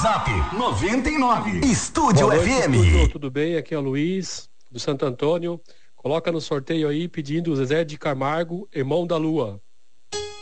Zap 99. Estúdio Boa noite, FM. Estúdio, tudo bem? Aqui é o Luiz, do Santo Antônio. Coloca no sorteio aí pedindo o Zezé de Camargo, Irmão da Lua.